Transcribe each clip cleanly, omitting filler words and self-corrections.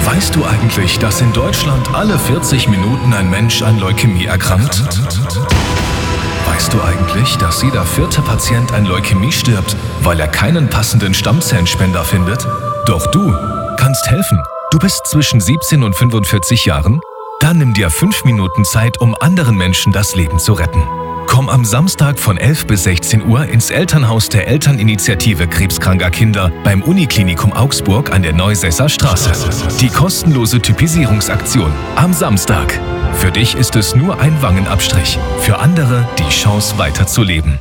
Weißt du eigentlich, dass in Deutschland alle 40 Minuten ein Mensch an Leukämie erkrankt? Weißt du eigentlich, dass jeder 4. Patient an Leukämie stirbt, weil er keinen passenden Stammzellenspender findet? Doch du kannst helfen. Du bist zwischen 17 und 45 Jahren? Dann nimm dir 5 Minuten Zeit, um anderen Menschen das Leben zu retten. Komm am Samstag von 11 bis 16 Uhr ins Elternhaus der Elterninitiative krebskranker Kinder beim Uniklinikum Augsburg an der Neusesser Straße. Die kostenlose Typisierungsaktion am Samstag. Für dich ist es nur ein Wangenabstrich, für andere die Chance weiterzuleben.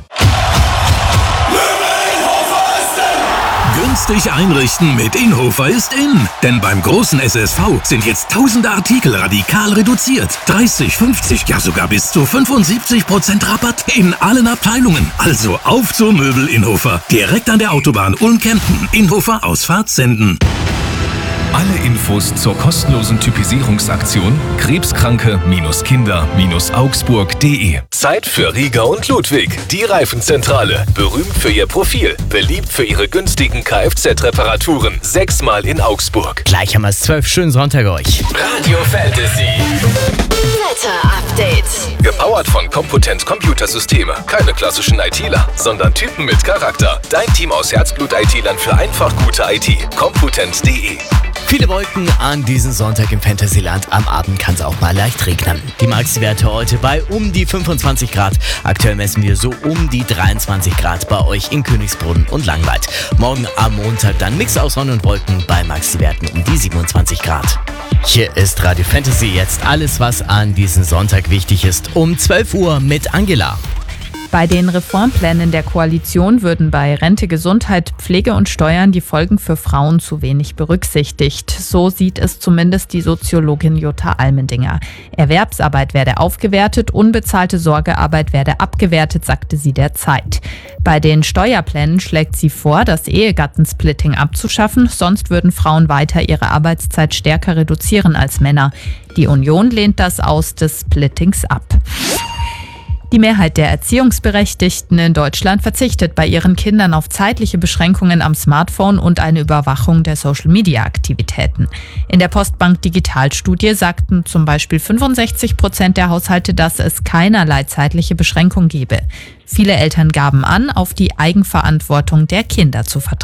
Günstig einrichten mit Inhofer ist in. Denn beim großen SSV sind jetzt tausende Artikel radikal reduziert. 30, 50, ja sogar bis zu 75% Rabatt in allen Abteilungen. Also auf zur Möbel Inhofer. Direkt an der Autobahn Ulm-Kempten. Inhofer Ausfahrt Senden. Alle Infos zur kostenlosen Typisierungsaktion krebskranke-kinder-augsburg.de. Zeit für Rieger und Ludwig, die Reifenzentrale. Berühmt für ihr Profil, beliebt für ihre günstigen Kfz-Reparaturen. 6-mal in Augsburg. Gleich haben wir es 12. Schönen Sonntag euch. Radio Fantasy. Wetter-Update. Gepowert von Computent Computersysteme. Keine klassischen ITler, sondern Typen mit Charakter. Dein Team aus Herzblut-ITlern für einfach gute IT. Computent.de. Viele Wolken an diesem Sonntag im Fantasyland. Am Abend kann es auch mal leicht regnen. Die Maxi-Werte heute bei um die 25 Grad. Aktuell messen wir so um die 23 Grad bei euch in Königsbrunn und Langwald. Morgen am Montag dann Mix aus Sonne und Wolken bei Maxi-Werten um die 27 Grad. Hier ist Radio Fantasy, jetzt alles, was an diesem Sonntag wichtig ist. Um 12 Uhr mit Angela. Bei den Reformplänen der Koalition würden bei Rente, Gesundheit, Pflege und Steuern die Folgen für Frauen zu wenig berücksichtigt. So sieht es zumindest die Soziologin Jutta Almendinger. Erwerbsarbeit werde aufgewertet, unbezahlte Sorgearbeit werde abgewertet, sagte sie der Zeit. Bei den Steuerplänen schlägt sie vor, das Ehegattensplitting abzuschaffen, sonst würden Frauen weiter ihre Arbeitszeit stärker reduzieren als Männer. Die Union lehnt das Aus des Splittings ab. Die Mehrheit der Erziehungsberechtigten in Deutschland verzichtet bei ihren Kindern auf zeitliche Beschränkungen am Smartphone und eine Überwachung der Social-Media-Aktivitäten. In der Postbank Digitalstudie sagten zum Beispiel 65% der Haushalte, dass es keinerlei zeitliche Beschränkung gebe. Viele Eltern gaben an, auf die Eigenverantwortung der Kinder zu vertrauen.